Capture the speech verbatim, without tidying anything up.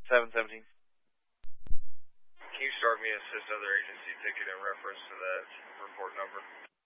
seven seventeen. Can you start me assist other agency ticket in reference to that report number?